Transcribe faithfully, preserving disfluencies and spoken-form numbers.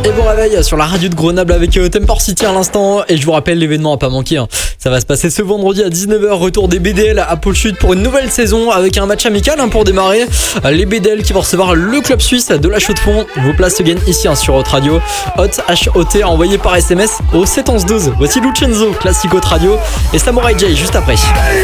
Et bon réveil sur la radio de Grenoble avec euh, Tempor City à l'instant. Et je vous rappelle l'événement à pas manquer, hein. Ça va se passer ce vendredi à dix-neuf heures. Retour des B D L à Pôle Chute pour une nouvelle saison avec un match amical, hein, pour démarrer. Les B D L qui vont recevoir le club suisse de la Chaux-de-Fonds. Vos places se gagnent ici, hein, sur Hot Radio. Hot H O T envoyé par S M S au sept onze douze. Voici Lucenzo, classique Hot Radio, et Samurai J juste après.